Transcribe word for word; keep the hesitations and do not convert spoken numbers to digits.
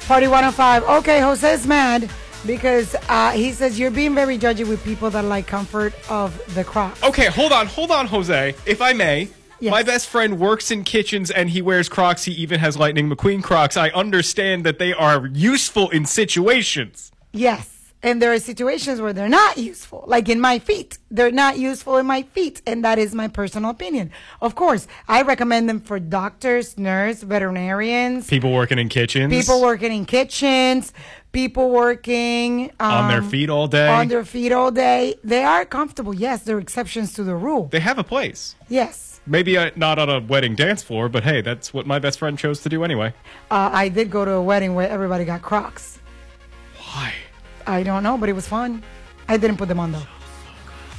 Party one oh five. Okay, Jose's mad because uh, he says you're being very judgy with people that like comfort of the Crocs. Okay, hold on, hold on, Jose. If I may, Yes. my best friend works in kitchens and he wears Crocs. He even has Lightning McQueen Crocs. I understand that they are useful in situations. Yes. And there are situations where they're not useful, like in my feet. They're not useful in my feet, and that is my personal opinion. Of course, I recommend them for doctors, nurses, veterinarians, People working in kitchens. people working in kitchens, people working um, on their feet all day. on their feet all day. They are comfortable. Yes, there are exceptions to the rule. They have a place. Yes. Maybe uh, not on a wedding dance floor, but hey, that's what my best friend chose to do anyway. Uh, I did go to a wedding where everybody got Crocs. Why? I don't know, but it was fun. I didn't put them on, though.